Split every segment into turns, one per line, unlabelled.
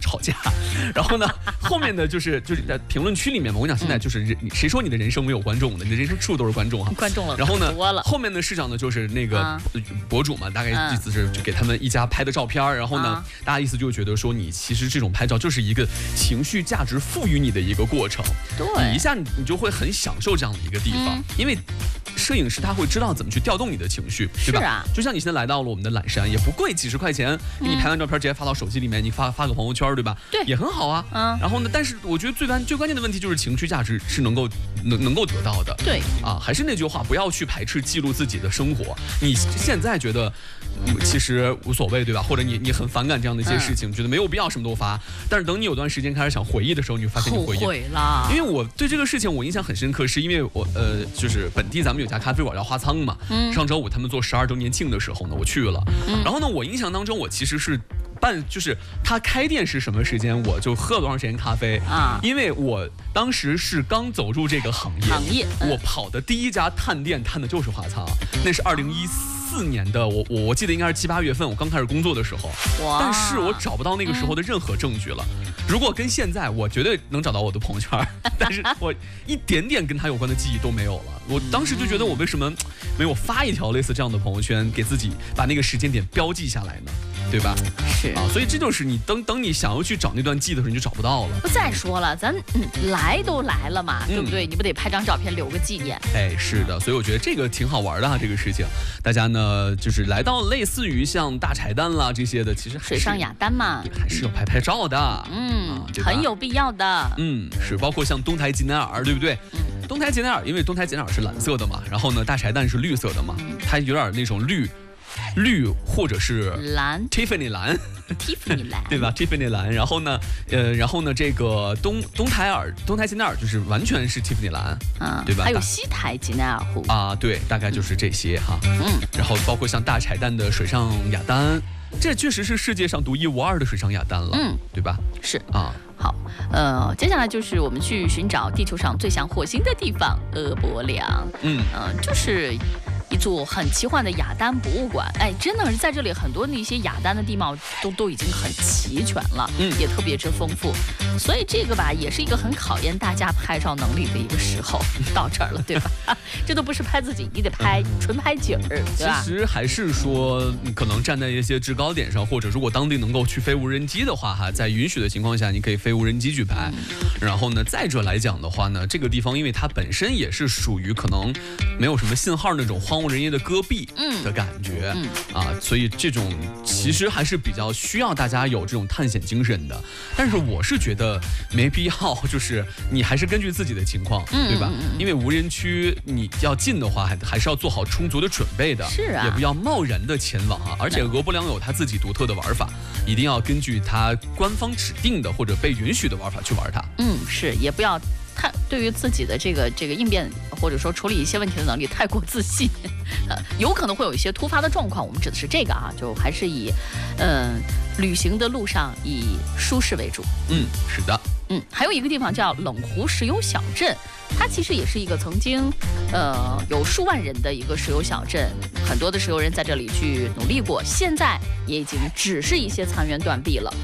吵架。然后呢，后面呢就是在评论区里面嘛，我跟你讲，现在就是谁说你的人生没有观众的，你的人生处处都是观众哈。
观众了。
然后呢，后面的市长呢就是那个博主嘛，大概意思是就给他们一家拍的照片，然后呢，大家意思就觉得说你其实这种拍照就是一个情绪价值赋予你的一个过程，
对，
你一下你就会很享受这样的一个地方，因为摄影师他会知道怎么去调动你的情绪，对吧？
是啊，
就像你现在来到了我们的懒山，也不贵，几十块钱，给你拍完照片直接发到手机里面，你发个朋友圈，对吧？
对，
也很好啊。然后呢，但是我觉得最关键的问题就是情绪价值是能够得到的。
对
啊，还是那句话，不要去排斥记录自己的生活。你现在觉得其实无所谓，对吧？或者你很反感这样的一些事情，觉得没有必要什么都发。但是等你有段时间开始想回忆的时候，你就发现你
后悔了。
因为我对这个事情我印象很深刻，是因为我就是本地咱们有家咖啡馆叫花仓嘛。上周五他们做12周年庆的时候呢，我去了。然后呢，我印象当中我其实是就是他开店是什么时间，我就喝了多长时间咖啡啊？因为我当时是刚走入这个行业，我跑的第一家探店探的就是花仓，那是2014年的，我记得应该是7、8月份，我刚开始工作的时候。但是我找不到那个时候的任何证据了。如果跟现在，我绝对能找到我的朋友圈，但是我一点点跟他有关的记忆都没有了。我当时就觉得我为什么没有发一条类似这样的朋友圈，给自己把那个时间点标记下来呢？对吧？
是
啊，所以这就是你等你想要去找那段记忆的时候，你就找不到了。
不再说了，咱来都来了嘛，对不对？你不得拍张照片留个纪念？
哎，是的，所以我觉得这个挺好玩的啊，这个事情。大家呢，就是来到类似于像大柴旦啦这些的，其实
水上雅丹嘛，
还是要拍照的，
很有必要的。
是包括像东台吉乃尔，对不对？东台吉乃尔，因为东台吉乃尔是蓝色的嘛，然后呢，大柴旦是绿色的嘛，它有点那种绿或者是
蓝
Tiffany 蓝对吧 Tiffany 蓝，然后呢这个东台吉乃尔就是完全是 Tiffany 蓝，对吧？
还有西台吉乃尔湖
啊，对，大概就是这些哈。然后包括像大柴旦的水上雅丹，这确实是世界上独一无二的水上雅丹了，对吧？
是啊。好，接下来就是我们去寻找地球上最像火星的地方——阿波良。就是一座很奇幻的雅丹博物馆。哎，真的是在这里，很多那些雅丹的地貌都已经很齐全了，也特别之丰富。所以这个吧，也是一个很考验大家拍照能力的一个时候，到这儿了，对吧？这都不是拍自己，你得拍纯拍景儿，对吧？
其实还是说，可能站在一些制高点上，或者如果当地能够去飞无人机的话，哈，在允许的情况下，你可以飞无人机去拍。然后呢，再者来讲的话呢，这个地方因为它本身也是属于可能没有什么信号那种荒无人烟的戈壁的感觉，所以这种其实还是比较需要大家有这种探险精神的。但是我是觉得没必要，就是你还是根据自己的情况，对吧？因为无人区你要进的话，还是要做好充足的准备的，
是啊，
也不要贸然的前往啊。而且俄伯良有它自己独特的玩法，一定要根据它官方指定的或者被允许的玩法去玩它。
是，也不要太对于自己的这个应变或者说处理一些问题的能力太过自信，有可能会有一些突发的状况。我们指的是这个啊，就还是以旅行的路上以舒适为主。
是的。
还有一个地方叫冷湖石油小镇，它其实也是一个曾经有数万人的一个石油小镇，很多的石油人在这里去努力过，现在也已经只是一些残垣断壁了。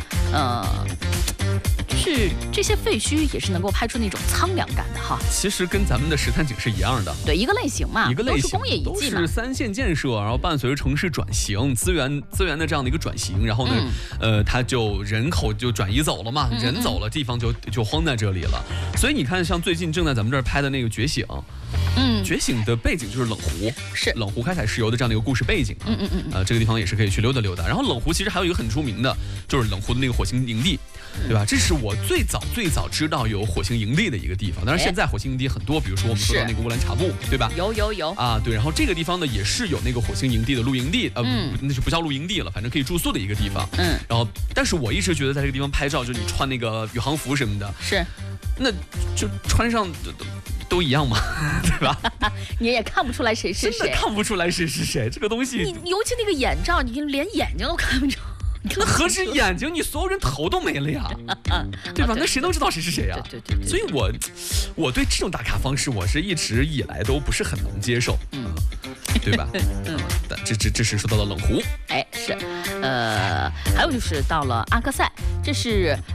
是这些废墟也是能够拍出那种苍凉感的哈。
其实跟咱们的石滩景是一样的，
对，一个类型嘛，都是工业遗迹嘛，
都是3线建设，然后伴随着城市转型、资源的这样的一个转型，然后呢，它就人口就转移走了嘛，人走了，地方就荒在这里了。所以你看，像最近正在咱们这儿拍的那个《觉醒》，觉醒的背景就是冷湖，是冷湖开采石油的这样的一个故事背景。这个地方也是可以去溜达溜达。然后冷湖其实还有一个很出名的，就是冷湖的那个火星营地，对吧？这是我最早知道有火星营地的一个地方。当然现在火星营地很多，比如说我们说到那个乌兰察布，对吧？
有
啊，对。然后这个地方呢也是有那个火星营地的露营地，那就不叫露营地了，反正可以住宿的一个地方。然后但是我一直觉得在这个地方拍照，就是你穿那个宇航服什么的，
是，
那就穿上都一样嘛，对吧？
你也看不出来谁是谁，
真的看不出来谁是谁。这个东西，
你尤其那个眼罩，你连眼睛都看不着。
那何止眼睛，你所有人头都没了呀，对吧？那谁能知道谁是谁呀？
对。
所以我对这种打卡方式，我是一直以来都不是很能接受，对吧？这是说到了冷湖，
哎，是，还有就是到了阿克塞，这是